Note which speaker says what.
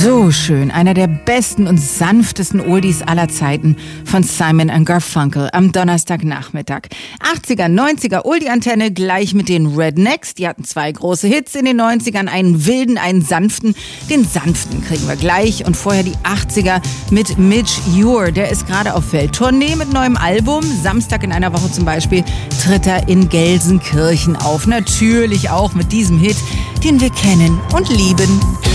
Speaker 1: So schön, einer der besten und sanftesten Oldies aller Zeiten von Simon & Garfunkel am Donnerstagnachmittag. 80er, 90er Oldie-Antenne gleich mit den Rednecks. Die hatten 2 große Hits in den 90ern, einen wilden, einen sanften. Den sanften kriegen wir gleich und vorher die 80er mit Midge Ure. Der ist gerade auf Welttournee mit neuem Album. Samstag in einer Woche zum Beispiel tritt er in Gelsenkirchen auf. Natürlich auch mit diesem Hit, den wir kennen und lieben.